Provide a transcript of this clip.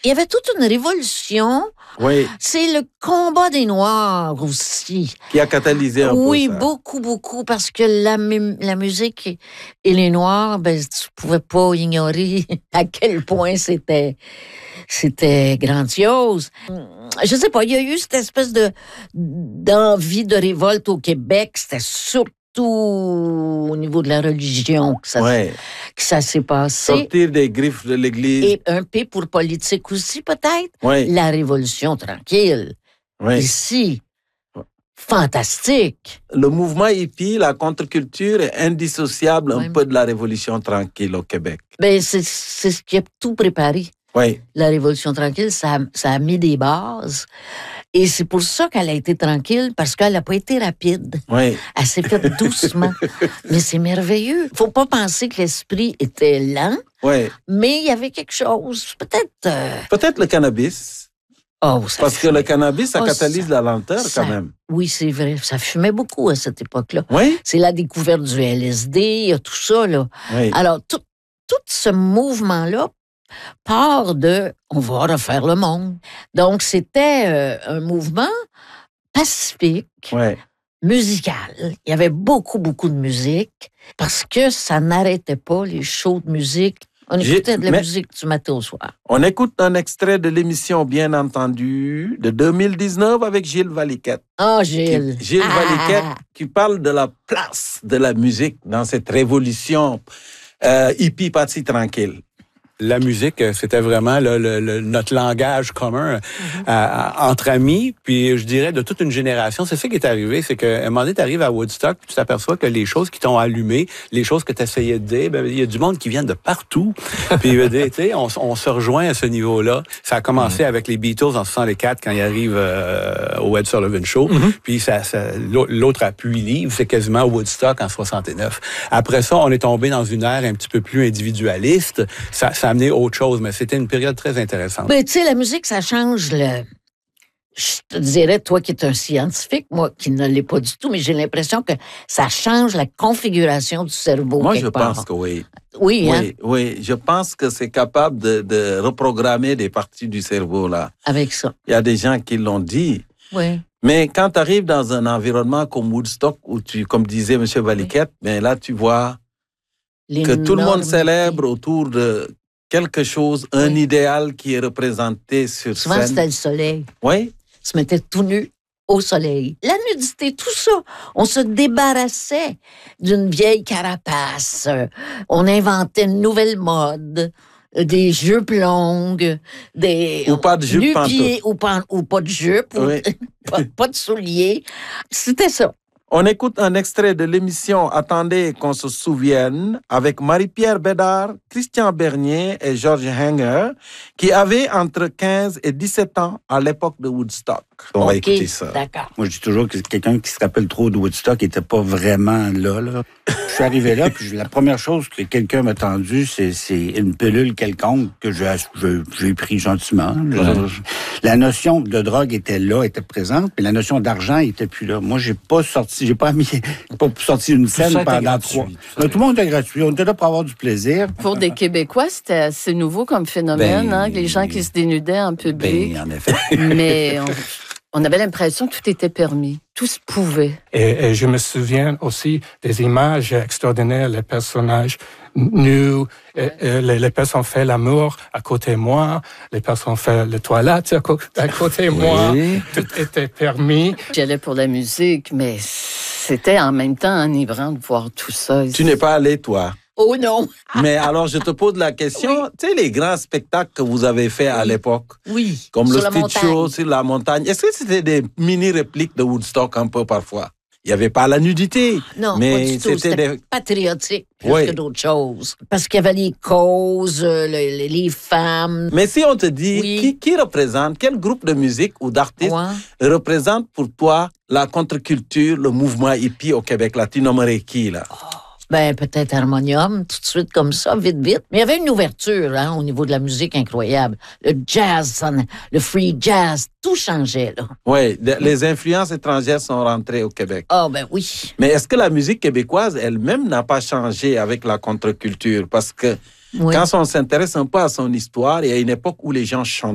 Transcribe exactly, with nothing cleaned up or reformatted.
il y avait toute une révolution. Oui. C'est le combat des Noirs aussi. Qui a catalysé un oui, peu ça. Oui, beaucoup, beaucoup, parce que la, la musique et, et les Noirs, ben, tu pouvais pas ignorer à quel point c'était, c'était grandiose. Je sais pas, il y a eu cette espèce de, d'envie de révolte au Québec, c'était surtout au niveau de la religion que ça, ouais. que ça s'est passé. Sortir des griffes de l'Église. Et un peu pour politique aussi, peut-être. Ouais. La Révolution tranquille. Ouais. Ici. Fantastique. Le mouvement hippie, la contre-culture est indissociable ouais. un peu de la Révolution tranquille au Québec. Ben, c'est, c'est ce qui a tout préparé. Oui. La Révolution tranquille, ça, ça a mis des bases. Et c'est pour ça qu'elle a été tranquille, parce qu'elle n'a pas été rapide. Oui. Elle s'est faite doucement. Mais c'est merveilleux. Il ne faut pas penser que l'esprit était lent, oui. mais il y avait quelque chose, peut-être... Euh... Peut-être le cannabis. Oh, ça parce fumait. que le cannabis, ça oh, catalyse ça, la lenteur ça, quand même. Oui, c'est vrai. Ça fumait beaucoup à cette époque-là. Oui. C'est la découverte du L S D, tout ça, là. Oui. Alors, tout, tout ce mouvement-là part de « on va refaire le monde ». Donc, c'était euh, un mouvement pacifique, ouais. musical. Il y avait beaucoup, beaucoup de musique parce que ça n'arrêtait pas, les shows de musique. On écoutait J'ai... de la Mais... musique du matin au soir. On écoute un extrait de l'émission, bien entendu, de deux mille dix-neuf avec Gilles Valiquette. Ah, oh, Gilles! Qui, Gilles ah. Valiquette qui parle de la place de la musique dans cette révolution euh, hippie partie tranquille. La musique, c'était vraiment là, le, le, notre langage commun mm-hmm. à, à, entre amis, puis je dirais de toute une génération. C'est ça qui est arrivé, c'est qu'à un moment donné, tu arrives à Woodstock, tu t'aperçois que les choses qui t'ont allumé, les choses que tu essayais de dire, ben, il y a du monde qui vient de partout. Puis, tu sais, on, on se rejoint à ce niveau-là. Ça a commencé mm-hmm. avec les Beatles en soixante-quatre quand ils arrivent euh, au Ed Sullivan Show. Mm-hmm. Puis, ça, ça, l'autre appui livre, c'est quasiment Woodstock en soixante-neuf. Après ça, on est tombé dans une ère un petit peu plus individualiste. Ça, ça a amené autre chose, mais c'était une période très intéressante. Mais tu sais, la musique, ça change le... Je te dirais, toi qui es un scientifique, moi qui ne l'ai pas du tout, mais j'ai l'impression que ça change la configuration du cerveau. Moi, je part. pense que oui. Oui, hein? Oui, oui, je pense que c'est capable de, de reprogrammer des parties du cerveau, là. Avec ça. Il y a des gens qui l'ont dit. Oui. Mais quand tu arrives dans un environnement comme Woodstock, où tu, comme disait M. Valiquette, oui. ben là, tu vois Les que tout le monde célèbre autour de quelque chose, un oui. idéal qui est représenté sur Souvent, scène. Souvent, c'était le soleil. Oui. On se mettait tout nu au soleil. La nudité, tout ça. On se débarrassait d'une vieille carapace. On inventait une nouvelle mode. Des jupes longues, des... Ou pas de jupe nu-pieds, ou pas, ou pas de jupe, oui. ou pas, pas de souliers. C'était ça. On écoute un extrait de l'émission Attendez qu'on se souvienne avec Marie-Pierre Bédard, Christian Bernier et Georges Hanger qui avaient entre quinze et dix-sept ans à l'époque de Woodstock. On okay, va écouter ça. D'accord. Moi, je dis toujours que quelqu'un qui se rappelle trop de Woodstock n'était pas vraiment là, là. Je suis arrivé là, puis la première chose que quelqu'un m'a tendu, c'est, c'est une pilule quelconque que j'ai, j'ai, j'ai pris gentiment. Ouais. La notion de drogue était là, était présente, mais la notion d'argent était plus là. Moi, j'ai pas sorti J'ai pas mis, pas sorti une scène pendant gratuit, trois. Mais tout le monde était gratuit. On était là pour avoir du plaisir. Pour des Québécois, c'était assez nouveau comme phénomène, ben, hein, les gens qui se dénudaient en public. Ben, en effet. Mais on, on avait l'impression que tout était permis. Tout se pouvait. Et, et je me souviens aussi des images extraordinaires, les personnages nus, et, et les, les personnes font l'amour à côté de moi, les personnes font les toilettes à côté de moi, oui. Tout était permis. J'allais pour la musique, mais c'était en même temps enivrant de voir tout ça. Tu n'es pas allé, toi? Oh non! Mais alors, je te pose la question, oui. Tu sais, les grands spectacles que vous avez faits à oui. l'époque, oui. comme sur le Street montagne. Show sur la montagne, est-ce que c'était des mini-répliques de Woodstock un peu parfois? Il n'y avait pas la nudité. Non, mais pas du tout. C'était, c'était des... patriotique plus oui. que d'autres choses. Parce qu'il y avait les causes, les, les femmes. Mais si on te dit, oui. qui, qui représente, quel groupe de musique ou d'artistes ouais. représente pour toi la contre-culture, le mouvement hippie au Québec, la tu nommerais qui, là? Oh. Ben, peut-être Harmonium, tout de suite comme ça, vite, vite. Mais il y avait une ouverture, hein, au niveau de la musique incroyable. Le jazz, le free jazz, tout changeait, là. Oui, les influences étrangères sont rentrées au Québec. Ah, oh, ben oui. Mais est-ce que la musique québécoise elle-même n'a pas changé avec la contre-culture? Parce que oui. quand on s'intéresse un peu à son histoire, il y a une époque où les gens chantaient.